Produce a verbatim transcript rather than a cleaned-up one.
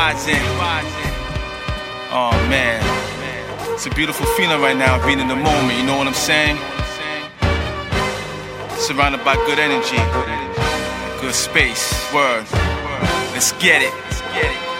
Oh man, it's a beautiful feeling right now, being in the moment, you know what I'm saying? Surrounded by good energy, good space, word. Let's get it.